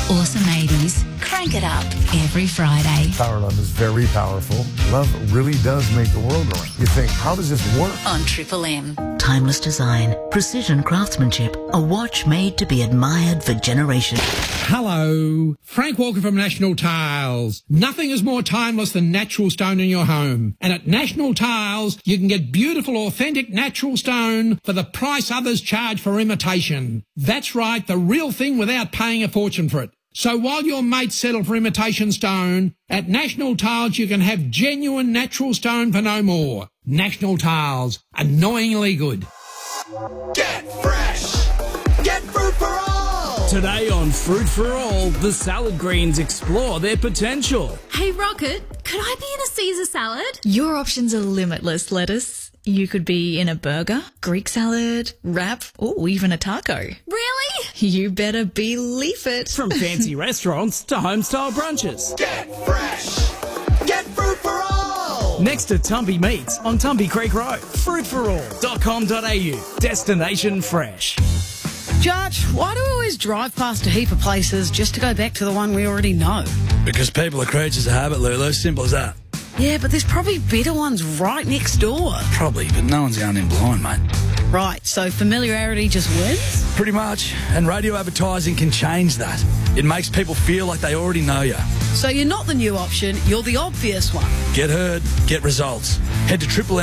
Awesome 80s. Crank it up every Friday. Power Love is very powerful. Love really does make the world go round. You think, how does this work? On Triple M. Timeless design, precision craftsmanship, a watch made to be admired for generations. Hello, Frank Walker from National Tiles. Nothing is more timeless than natural stone in your home. And at National Tiles, you can get beautiful, authentic natural stone for the price others charge for imitation. That's right, the real thing without paying a fortune for it. So while your mates settle for imitation stone, at National Tiles you can have genuine natural stone for no more. National Tiles, annoyingly good. Get fresh! Get fruit for all! Today on Fruit for All, the salad greens explore their potential. Hey Rocket, could I be in a Caesar salad? Your options are limitless, lettuce. You could be in a burger, Greek salad, wrap, or even a taco. Really? You better believe it. From fancy restaurants to home-style brunches. Get fresh! Get fruit for all! Next to Tumby Meats on Tumby Creek Road. Fruitforall.com.au. Destination fresh. Judge, why do we always drive past a heap of places just to go back to the one we already know? Because people are creatures of habit, Lulu. Simple as that. Yeah, but there's probably better ones right next door. Probably, but no one's going in blind, mate. Right, so familiarity just wins? Pretty much. And radio advertising can change that. It makes people feel like they already know you. So you're not the new option, you're the obvious one. Get heard, get results. Head to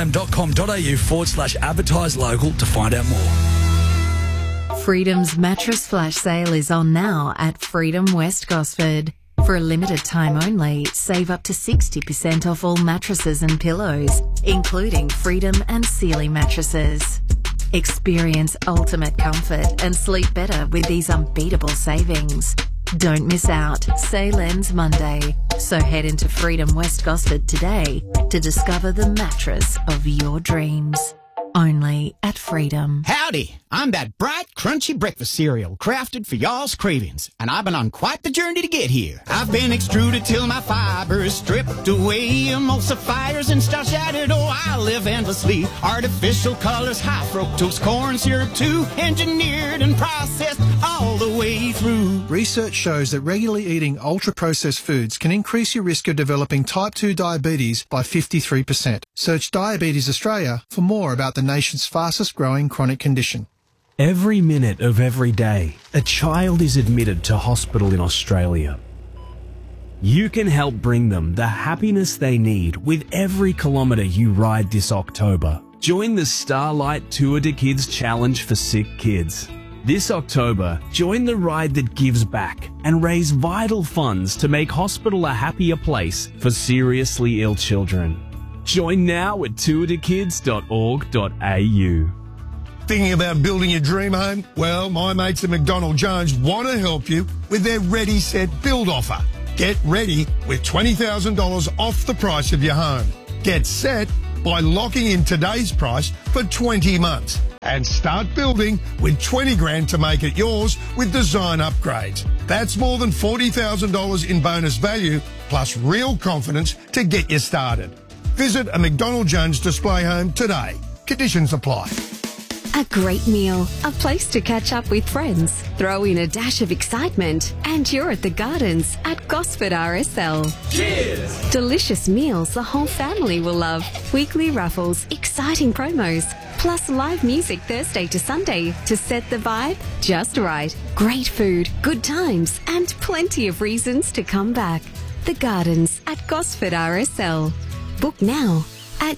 triplem.com.au/advertise local to find out more. Freedom's mattress flash sale is on now at Freedom West Gosford. For a limited time only, save up to 60% off all mattresses and pillows, including Freedom and Sealy mattresses. Experience ultimate comfort and sleep better with these unbeatable savings. Don't miss out. Sale ends Monday. So head into Freedom West Gosford today to discover the mattress of your dreams. Only at Freedom. Howdy, I'm that bright, crunchy breakfast cereal crafted for y'all's cravings, and I've been on quite the journey to get here. I've been extruded till my fiber is stripped away, emulsifiers and starch added, oh, I live endlessly. Artificial colors, high fructose corn syrup too, engineered and processed all the way through. Research shows that regularly eating ultra-processed foods can increase your risk of developing type 2 diabetes by 53%. Search Diabetes Australia for more about the nation's fastest growing chronic condition. Every minute of every day, a child is admitted to hospital in Australia. You can help bring them the happiness they need with every kilometre you ride this October. Join the Starlight Tour de Kids Challenge for sick kids. This October, join the ride that gives back and raise vital funds to make hospital a happier place for seriously ill children. Join now at tourdekids.org.au. Thinking about building your dream home? Well, my mates at McDonald Jones want to help you with their Ready Set Build offer. Get ready with $20,000 off the price of your home. Get set by locking in today's price for 20 months and start building with 20 grand to make it yours with design upgrades. That's more than $40,000 in bonus value plus real confidence to get you started. Visit a McDonald Jones display home today. Conditions apply. A great meal, a place to catch up with friends, throw in a dash of excitement, and you're at the Gardens at Gosford RSL. Cheers! Delicious meals the whole family will love, weekly raffles, exciting promos, plus live music Thursday to Sunday to set the vibe just right. Great food, good times, and plenty of reasons to come back. The Gardens at Gosford RSL. Book now at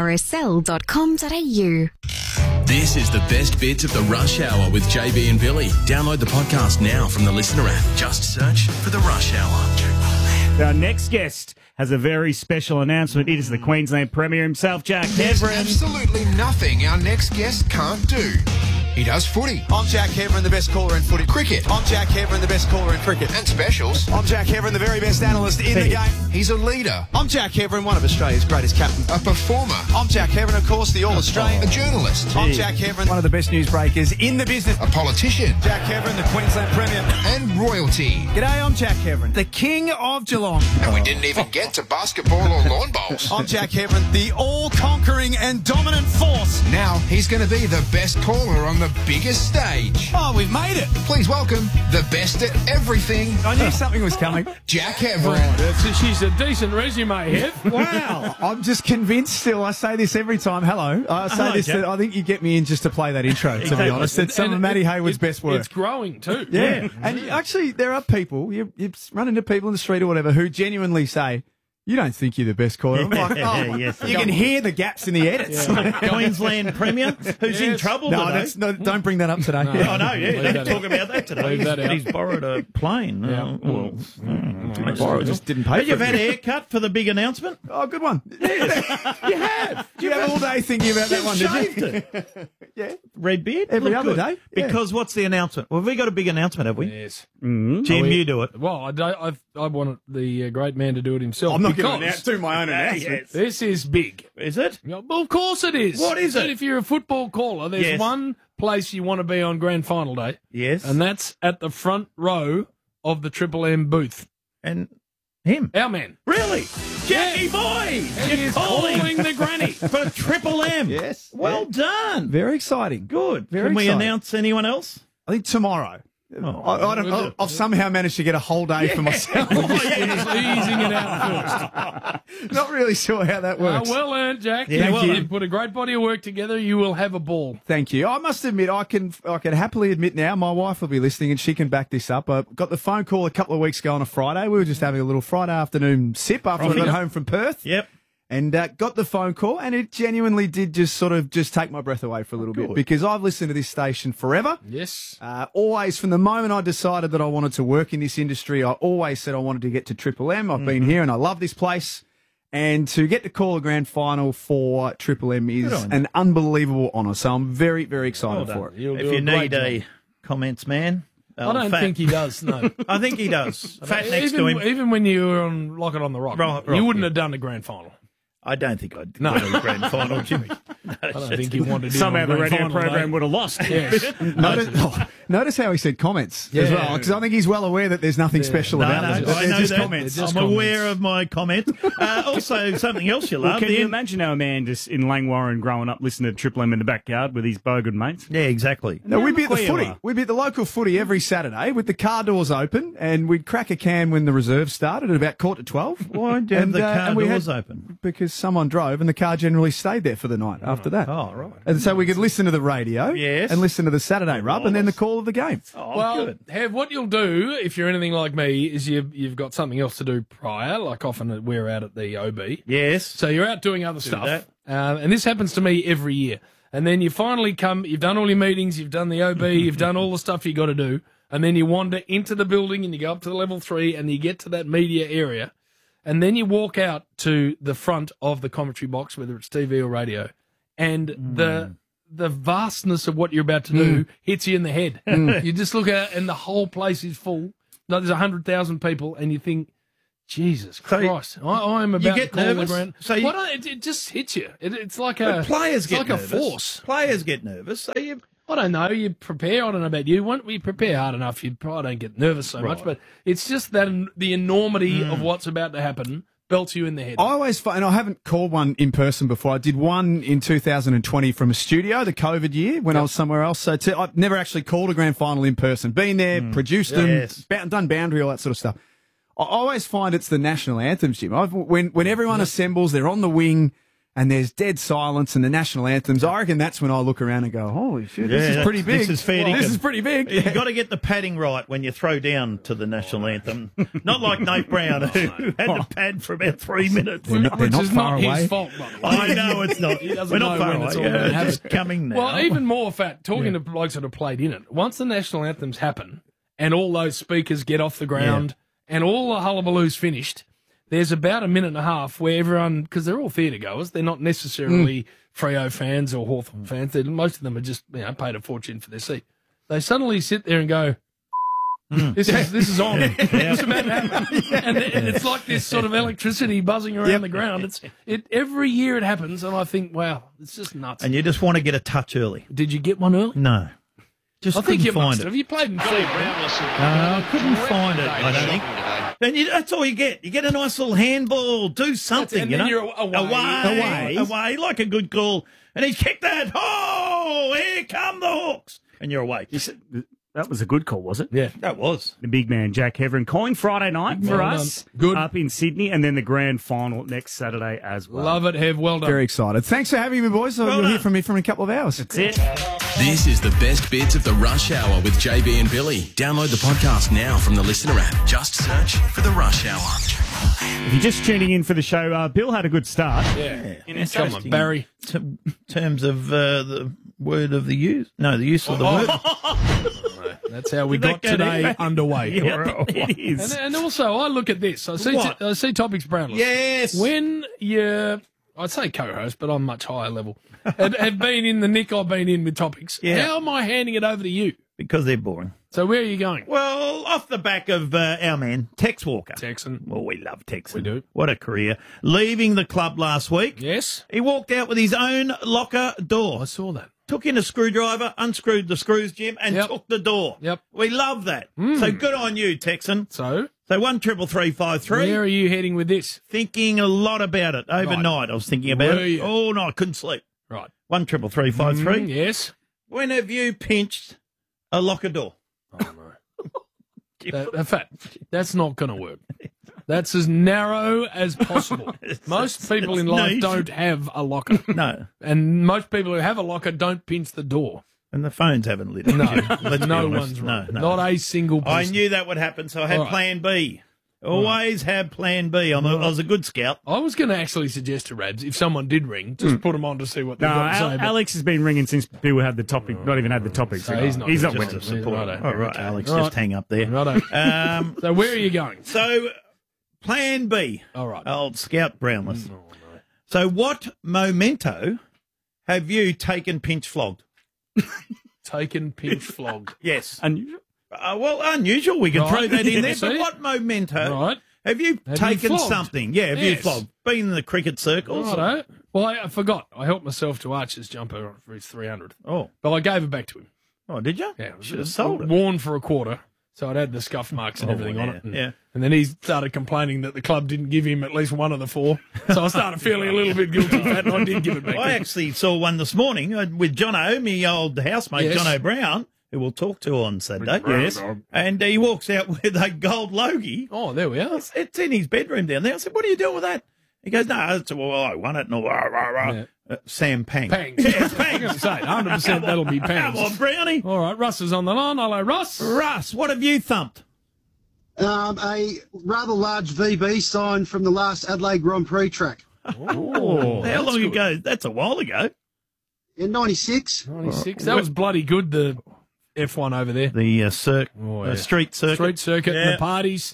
grsl.com.au. This is the best bits of the Rush Hour with JB and Billy. Download the podcast now from the Listener app. Just search for the Rush Hour. Our next guest has a very special announcement. It is the Queensland Premier himself, Jack There's Heverin. absolutely nothing our next guest can't do. He does footy. I'm Jack Heverin, the best caller in footy. Cricket. I'm Jack Heverin, the best caller in cricket. And specials. I'm Jack Heverin, the very best analyst in the game. He's a leader. I'm Jack Heverin, one of Australia's greatest captains. A performer. I'm Jack Heverin, of course, the All-Australian. A journalist. I'm Jack Heverin, one of the best newsbreakers in the business. A politician. Jack Heverin, the Queensland Premier. And royalty. G'day, I'm Jack Heverin, the King of Geelong. And we didn't even get to basketball or lawn bowls. I'm Jack Heverin, the all-conquering and dominant force. Now he's going to be the best caller on the biggest stage. Oh, we've made it. Please welcome the best at everything. I knew something was coming. Jack Heverin. She's a decent resume, Hev. Wow. I'm just convinced still. I say this every time. Hello. I say this. That I think you get me in just to play that intro, to be honest. It's some of Matty Hayward's best work. It's growing too. Yeah. And actually, there are people, you run into people in the street or whatever, who genuinely say, you don't think you're the best caller. I'm like, yes. You can hear the gaps in the edits. Queensland Premier, who's in trouble today. No, don't bring that up today. No. Oh, no, yeah. Don't talk about that today. He's borrowed a plane. Just didn't pay for it. You've had a haircut for the big announcement? Oh, good one. Yes, you have. You have all day thinking about that one, did you? It. Yeah. Red beard? Every Look other good. day. Yeah. Because what's the announcement? Well, have we got a big announcement, have we? Yes. Jim, you do it. Well, I want the great man to do it himself. I'm not going to do my own announcement. Yes. This is big. Is it? Well, of course it is. What is it? If you're a football caller, there's one place you want to be on Grand Final Day. Yes. And that's at the front row of the Triple M booth. And him? Our man. Really? Jackie boy! You're calling the granny. For Triple M. Yes. Well done. Very exciting. Good. Very Can we exciting. announce anyone else? I think tomorrow. I've somehow managed to get a whole day for myself. Easing it out first. Not really sure how that works. Well earned, Jack. Thank you. You put a great body of work together. You will have a ball. Thank you. I must admit, I can happily admit now, my wife will be listening and she can back this up. I got the phone call a couple of weeks ago on a Friday. We were just having a little Friday afternoon sip after I got home from Perth. Yep. And got the phone call, and it genuinely did just take my breath away for a little bit, because I've listened to this station forever. Yes. Always, from the moment I decided that I wanted to work in this industry, I always said I wanted to get to Triple M. I've been here and I love this place. And to get to call a grand final for Triple M is an unbelievable honour. So I'm very, very excited for it. If you need a comments man. I don't think he does, no. I think he does. Fat next to him. Even when you were on Lock It on the Rock, you wouldn't have done the grand final. I don't think I'd go to the grand final, Jimmy. I don't think you wanted to. Somehow the radio program would have lost. Yes. Notice how he said comments as well, because I think he's well aware that there's nothing special about it. I know just that. comments. I'm aware of my comments. Also, something else you love. Can you imagine our man just in Langwarrin growing up listening to Triple M in the backyard with his bogan mates? Yeah, exactly. No, we'd be at the footy. We'd be at the local footy every Saturday with the car doors open, and we'd crack a can when the reserves started at about 11:45. Why do you have the car doors open? Because someone drove and the car generally stayed there for the night after that. Oh, right. And so we could listen to the radio and listen to the Saturday rub and then the call of the game. Oh, well, good. Hev, what you'll do, if you're anything like me, is you've got something else to do prior, like often we're out at the OB. Yes. So you're out doing other stuff. that. And this happens to me every year. And then you finally you've done all your meetings, you've done the OB, you've done all the stuff you got to do. And then you wander into the building and you go up to the level 3 and you get to that media area. And then you walk out to the front of the commentary box, whether it's TV or radio, and the vastness of what you're about to do hits you in the head. You just look out and the whole place is full. There's 100,000 people, and you think, Jesus Christ, I am about to call the ground. So it just hits you. It's like a players get nervous. a force. Players get nervous. So I don't know. You prepare. I don't know about you. Once we prepare hard enough, you probably don't get nervous so much. But it's just that the enormity of what's about to happen belts you in the head. I always find, and I haven't called one in person before. I did one in 2020 from a studio, the COVID year, when I was somewhere else. So I've never actually called a grand final in person. Been there, produced them, done boundary, all that sort of stuff. I always find it's the national anthems, Jim. When everyone assembles, they're on the wing, and there's dead silence and the national anthems, I reckon that's when I look around and go, holy shit, this is pretty big. This is fair. This is pretty big. You've got to get the padding right when you throw down to the national anthem. Not like Nate Brown, who had to pad for about 3 minutes. They're not far away. His fault, I know it's not. We're not far away. It's coming now. Well, even more fact, talking to blokes that have played in it, once the national anthems happen and all those speakers get off the ground and all the hullabaloo's finished, there's about a minute and a half where everyone, because they're all theatre goers, they're not necessarily Freo fans or Hawthorn fans. Most of them are just paid a fortune for their seat. They suddenly sit there and go, this is on. It's about to happen. And it's like this sort of electricity buzzing around the ground. Every year it happens, and I think, wow, it's just nuts. And you just want to get a touch early. Did you get one early? No. Just I think you couldn't must find have. it. You played in footy. I couldn't find it, I don't think. And that's all you get. You get a nice little handball. Do something, and you then know. you're away, like a good goal. And he's kicked that. Oh, here come the Hawks. And you're away. That was a good call, was it? Yeah. That was. The big man, Jack Heverin, calling Friday night for Well us. done. Good. Up in Sydney, and then the grand final next Saturday as well. Love it, Hev. Well done. Very excited. Thanks for having me, boys. You'll hear from me from a couple of hours. That's it. This is the best bits of the Rush Hour with JB and Billy. Download the podcast now from the Listener app. Just search for the Rush Hour. If you're just tuning in for the show, Bill had a good start. Yeah. Come on, Barry. Terms of the word of the use. No, the use of the word. That's how we Did that got go today there? underway. Yeah, it is. And also, I look at this. I see topics, Brownless. Yes. When I'd say co-host, but I'm much higher level, have been in the nick I've been in with topics. Yeah. How am I handing it over to you? Because they're boring. So where are you going? Well, off the back of our man, Tex Walker. Texan. Well, we love Texan. We do. What a career. Leaving the club last week. Yes. He walked out with his own locker door. I saw that. Took in a screwdriver, unscrewed the screws, Jim, and took the door. Yep. We love that. So good on you, Texan. So 13353. where are you heading with this? Thinking a lot about it overnight. I was thinking about Were it. you? Oh no, I couldn't sleep. Right. 13353. Yes. When have you pinched a locker door? That's not going to work. That's as narrow as possible. Most people in life niche. don't have a locker. No. And most people who have a locker don't pinch the door. And the phones haven't lit up. No, Let's be no honest. one's right. No. Not a single person. I knew that would happen, so I had All right. plan B. Always have plan B. I was a good scout. I was going to actually suggest to Rabs, if someone did ring, just put them on to see what they've No, got to say. but- Alex has been ringing since Bill had the topic, not even had the topic. So he's not winning. Just a supporter. Righto. All right, Alex, Right. just hang up there. Righto. So where are you going? So, plan B. All right. Old Scout Brownless. So, what memento have you taken pinch flogged? Taken, pinch, flogged. Yes. Unusual. Well, unusual. We could throw that in there. See? But what memento Right. have you Have you taken flogged? something? Yeah, have you Yes. flogged? Been in the cricket circles? Righto. Well, I forgot. I helped myself to Archer's jumper for his 300. Oh. But I gave it back to him. Oh, did you? Yeah. Should have sold it. Worn for a quarter. So it had the scuff marks and everything on it. And, yeah. and then he started complaining that the club didn't give him at least one of the four. So I started feeling a little bit guilty for that, and I did give it back to I him. actually saw one this morning with Jono, my old housemate, Yes. Jono Brown, who we'll talk to on Saturday. Yes. And he walks out with a gold logie. Oh, there we are. It's in his bedroom down there. I said, what are you doing with that? He goes, no, I won it. No, rah, rah, rah. Yeah. Sam Pang. Pangs. Yeah, I was going to say, 100% that'll be Pangs. Come on, Brownie. All right, Russ is on the line. Hello, Russ. Russ, what have you thumped? A rather large VB sign from the last Adelaide Grand Prix track. Oh, how long ago? That's a while ago. In 96. 96. That was bloody good, the F1 over there. The yeah. street circuit. Street circuit and the parties.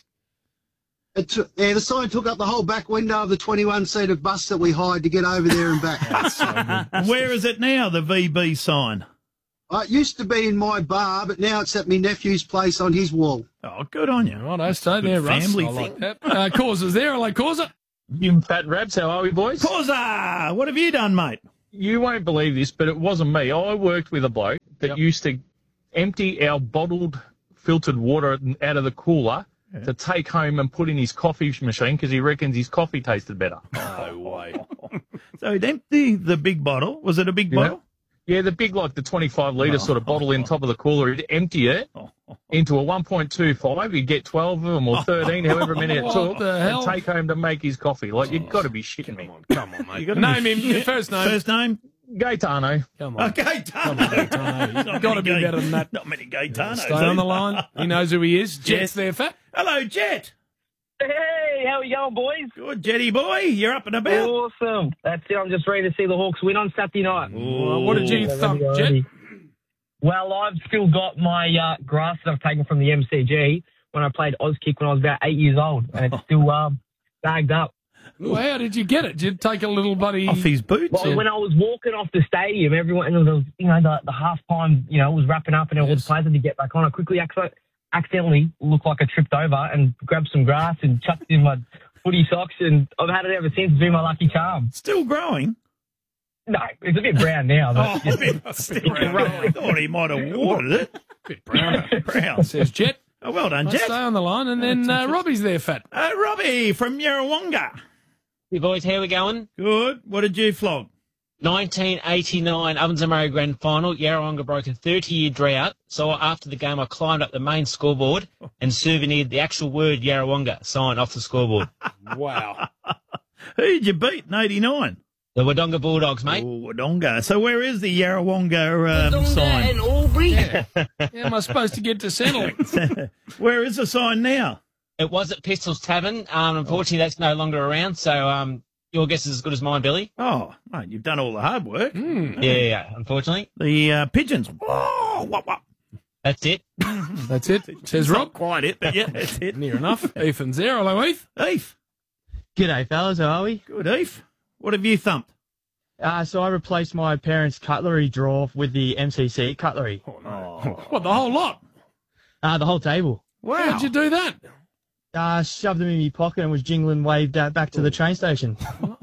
The sign took up the whole back window of the 21-seater bus that we hired to get over there and back. That's so good. Where is it now, the VB sign? It used to be in my bar, but now it's at my nephew's place on his wall. Oh, good on you. Righto, stay there, Russ. family I like thing. that. Causa's there. Hello, Causa. You fat Rabs, how are we, boys? Causa, what have you done, mate? You won't believe this, but it wasn't me. I worked with a bloke that used to empty our bottled filtered water out of the cooler to take home and put in his coffee machine because he reckons his coffee tasted better. No way. So he'd empty the big bottle. Was it a big bottle? Yeah, the big, like the 25-litre sort of bottle in top of the cooler. He'd empty it into a 1.25. He'd get 12 of them or 13, however many it What took, the hell? and take home to make his coffee. Like, you've got to be shitting me. Come on, mate. Name him. Your first name. First name? Gaetano. Come on. Gaetano. You've got to be better than that. Not many Gaetanos. Stay on the line. He knows who he is. Jet's there, fat. Hello, Jet. Hey, how we going, boys? Good, Jetty boy. You're up and about. Awesome. That's it. I'm just ready to see the Hawks win on Saturday night. Well, what did you thump, Jet? Well, I've still got my grass that I've taken from the MCG when I played Auskick when I was about 8 years old, and it's still bagged up. Well, how did you get it? Did you take a little buddy off his boots? Well, when I was walking off the stadium, everyone, and there was, the half time, was wrapping up, and all the players had to get back on. I quickly accidentally looked like I tripped over and grabbed some grass and chucked it in my footy socks, and I've had it ever since. It's been my lucky charm. Still growing? No, it's a bit brown now. But Oh, a bit stinking rough. I thought he might have watered it. Bit browner. Brown. Says Jet. Oh, well done, Let's Jet. stay on the line, and then Robbie's there, Fat. Robbie from Yarrawonga. Hey boys, how we going? Good. What did you flog? 1989 Ovens and Murray Grand Final. Yarrawonga broke a 30-year drought. So after the game, I climbed up the main scoreboard and souvenired the actual word Yarrawonga sign off the scoreboard. Wow. Who'd you beat in 89? The Wodonga Bulldogs, mate. Oh, Wodonga. So where is the Yarrawonga sign? and Albury. Yeah. Am I supposed to get to Centrelink? Where is the sign now? It was at Pistols Tavern. Unfortunately, that's no longer around. So your guess is as good as mine, Billy. Oh, mate, you've done all the hard work. Yeah, unfortunately. The pigeons. Oh, what? That's it. That's it. Says Not Rob. quite it, but yeah, that's it. Near enough. Ethan's there. Hello, Heath. Heath. G'day, fellas. How are we? Good, Heath. What have you thumped? So I replaced my parents' cutlery drawer with the MCC cutlery. Oh, no. What, the whole lot? The whole table. Wow. How'd you do that? Shoved them in my pocket and was jingling waved back to the train station.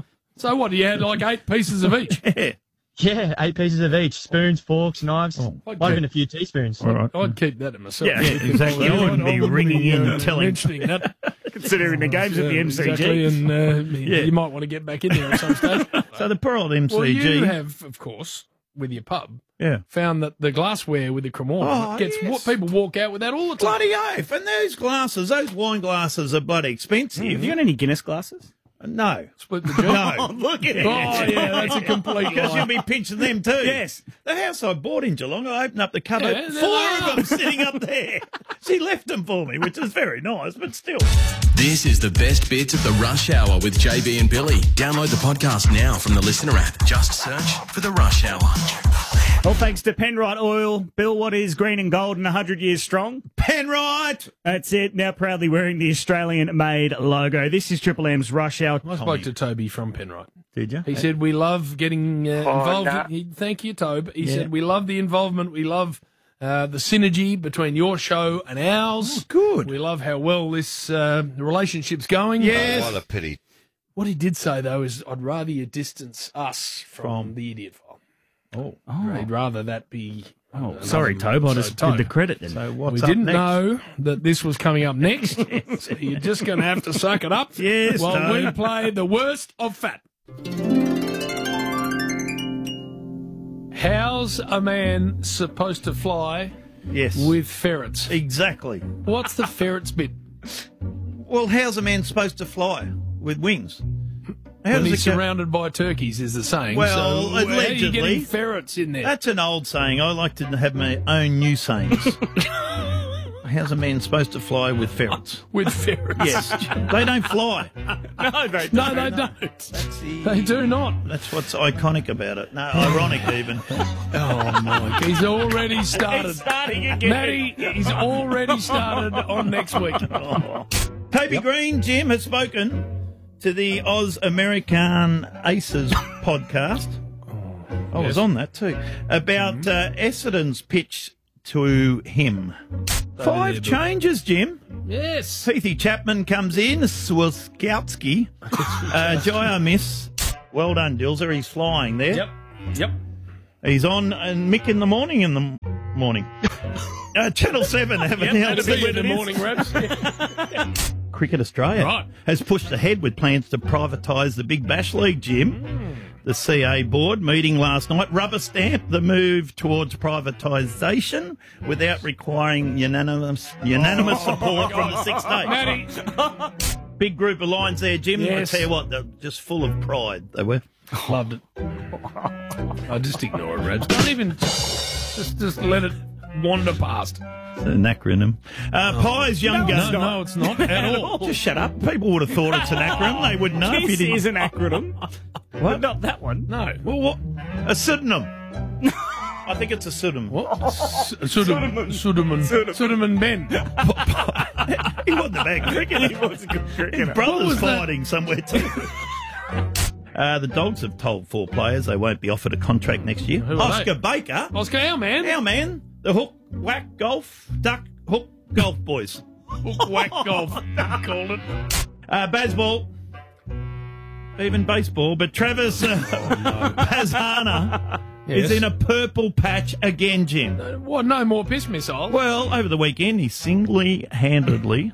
So what, you had like 8 pieces of each? Yeah, 8 pieces of each. Spoons, forks, knives. Might have been a few teaspoons. All right. I'd keep that to myself. Yeah, exactly. I wouldn't be ringing in and telling. Mentioning that. Considering the games at the MCG. Exactly, and you might want to get back in there at some stage. So the poor old MCG. Well, you have, of course, with your pub, found that the glassware with the cremor gets what people walk out with that all the time. Bloody oath. And those glasses, those wine glasses are bloody expensive. Have you got any Guinness glasses? No. Split the job. No. Look at it. Oh, yeah, that's a complete Because lie. you'll be pinching them too. Yes. The house I bought in Geelong, I opened up the cupboard, Yeah, 4 of them sitting up there. She left them for me, which is very nice, but still. This is the best bits of the Rush Hour with JB and Billy. Download the podcast now from the Listener app. Just search for the Rush Hour. All thanks to Penrite Oil. Bill, what is green and gold and 100 years strong? Penrite! That's it. Now proudly wearing the Australian-made logo. This is Triple M's Rush Hour. I spoke to Toby from Penrite. Did you? He said, we love getting involved. Thank you, Tobe. He said, we love the involvement. We love the synergy between your show and ours. Oh, good. We love how well this relationship's going. Yes. What a pity. What he did say, though, is I'd rather you distance us from the idiot file. Oh. I'd rather that be... Oh, sorry, Tobe. I just did the credit then. So what's we up didn't next? know that this was coming up next. So you're just going to have to suck it up Yes, while we Tobe. play the worst of fat. How's a man supposed to fly Yes. with ferrets? Exactly. What's the ferrets bit? Well, how's a man supposed to fly with wings? How When does he's it go? surrounded by turkeys, is the saying. Well, so how are you allegedly. getting ferrets in there? That's an old saying. I like to have my own new sayings. How's a man supposed to fly with ferrets? With ferrets? Yes. They don't fly. No, they No, they don't. They do not. That's what's iconic about it. No, ironic even. Oh, Mike, he's already started. He's starting again. Matty, he's already started on next week. Toby Green, Jim, has spoken to the Oz American Aces podcast. I was on that too. About Essendon's pitch to him. 5 changes, Jim. Yes. Heathy Chapman comes in. Swiskowski. Jai Miss. Well done, Dilser. He's flying there. Yep. He's on and Mick in the morning morning. Channel 7 have announced That'll be in the morning, Raps. Cricket Australia Right. has pushed ahead with plans to privatise the Big Bash League, Jim. The CA board meeting last night rubber stamped the move towards privatisation without requiring unanimous support from the 6 states. Matty. Big group of lines there, Jim. Yes. I tell you what, they're just full of pride. They were. Loved it. I just ignore it, Raps. Don't even... Just let it wander past. It's an acronym. Pi's younger. No, it's not at all. Just shut up. People would have thought it's an acronym. They wouldn't know if you This didn't. is an acronym. What? Not that one. No. Well, what? A pseudonym. I think it's a pseudonym. What? Suderman Ben. He wasn't a bad cricketer. He was a good cricketer. His brother's was that? fighting somewhere too. The Dogs have told 4 players they won't be offered a contract next year. Who are Oscar they? Baker. Oscar, our man. Our man. The hook, whack, golf, duck, hook, golf boys. Hook, whack, golf. Called it. Bazball. even baseball. But Travis Pazana Yes. is in a purple patch again, Jim. What? No more piss missiles? Well, over the weekend, he single-handedly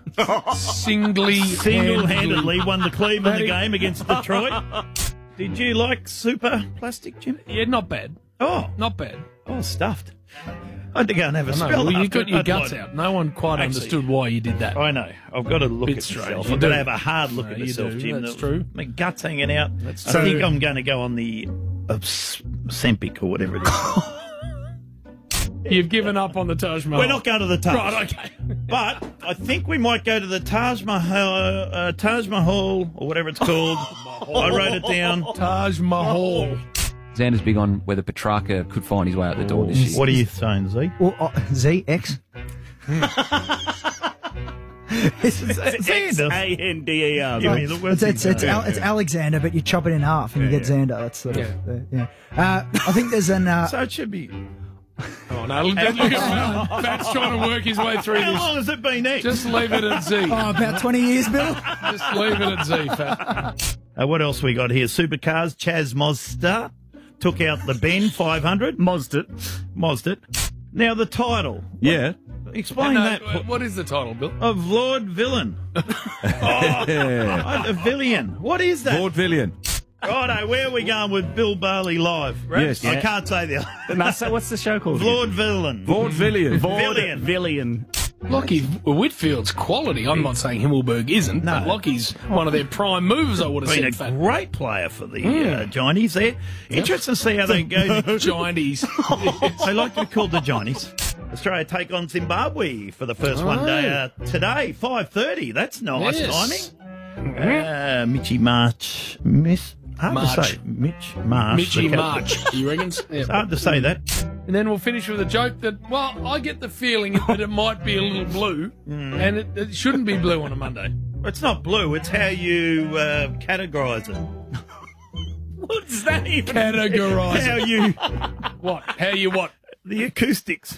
won the Cleveland game against Detroit. Did you like super plastic, Jim? Yeah, not bad. Oh. Not bad. Oh, stuffed. I had to go and have a I know. spell. Well, you after got it. your I'd guts like- out. No one quite Actually, understood why you did that. I know. I've got to look Bit at strange. myself. You I've got do. to have a hard look No, at you myself, do. Jim. That's true. My gut's hanging out. I true. think I'm going to go on the Sempic or whatever it is. You've given up on the Taj Mahal. We're not going to the Taj. Right, okay. But I think we might go to the Taj Mahal or whatever it's called. I wrote it down. Taj Mahal. Xander's big on whether Petrarca could find his way out the door this year. What are you saying, Z? Well, Z, X. Xander. Give me the word. It's Alexander, but you chop it in half and you get Xander. That's sort of, yeah. I think there's an. So it should be. Oh, no. Look at Pat's trying to work his way through How this. long has it been there? Just leave it at Z. Oh, about 20 years, Bill. Just leave it at Z, Fat. What else we got here? Supercars. Chaz Mazda took out the Ben 500. Mozzed it. Now the title. Yeah. Explain No, that. What is the title, Bill? Of Lord Villain. Villian. What is that? Lord Villian. Righto, where are we going with Bill Barley live? Yes. I can't say the No, so what's the show called? Lord Villain. Lord Villian. Villian. Lockie Whitfield's quality. I'm not saying Himmelberg isn't, but Lockie's one of their prime movers, I would have Been said. a Fat. great player for the Giannies there. Interesting to see how they go. Gianties. They like to be called the Giannies. Australia take on Zimbabwe for the first one day today, 5:30. That's nice Yes. timing. Mitchy March. Hard to say. Mitch March. Mitchy March, he reckons. Yeah. It's hard to say that. And then we'll finish with a joke that, well, I get the feeling that it might be a little blue, and it shouldn't be blue on a Monday. It's not blue. It's how you categorise it. What's that even? Categorise How it. you... What? How you what? The acoustics.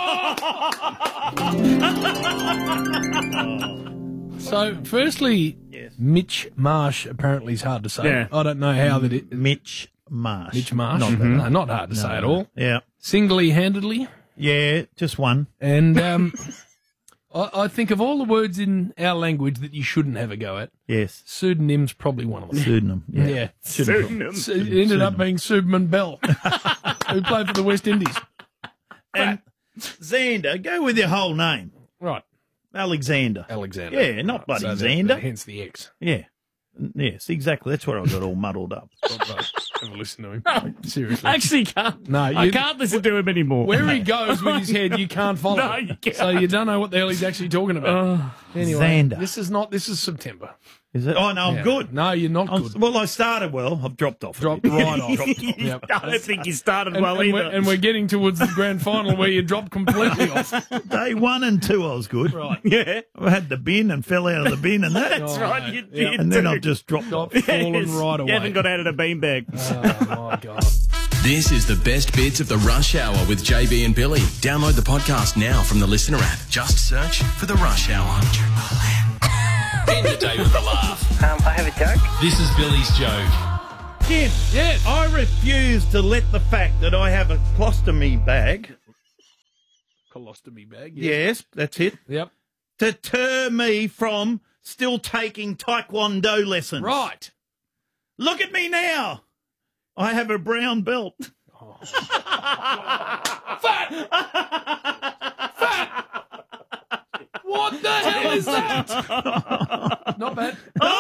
So, firstly, Mitch Marsh apparently is hard to say. Yeah. I don't know how that it... Mitch Marsh. Mitch Marsh? Not that. No, not hard to say at all. Yeah. Singly-handedly. Yeah, just one. And I think of all the words in our language that you shouldn't have a go at, Yes. pseudonym's probably one of them. Pseudonym. Yeah. Pseudonym. It ended up being Subman Bell, who played for the West Indies. And Xander, go with your whole name. Right. Alexander. Alexander. Yeah, not bloody So Xander. hence the X. Yeah. Yes, exactly. That's where I got all muddled up. Don't listen to him. Seriously. I actually can't. No, I can't listen to him anymore. Where he goes with his head, you can't follow. No, you can't. So you don't know what the hell he's actually talking about. Anyway, Xander. this is September. Is it? Oh, no, I'm Yeah. good. No, you're not good. Well, I started well. I've dropped off. Dropped right off. Yep. I don't think you started And, well and either. we're getting towards the grand final where you dropped completely off. Day 1 and 2, I was good. Right. Yeah. I had the bin and fell out of the bin and that. That's Oh, right, mate. you Yeah. did. And then too. I've just dropped off. Fallen Yes. right away. You haven't got out of the beanbag. Oh, my God. This is the best bits of the Rush Hour with JB and Billy. Download the podcast now from the Listener app. Just search for the Rush Hour. End the day with a laugh. I have a joke. This is Billy's joke. Jim, Yes. I refuse to let the fact that I have a colostomy bag, Colostomy bag. yes, that's it, Yep. deter me from still taking Taekwondo lessons. Right. Look at me now. I have a brown belt. What the hell is that? Not bad. Oh,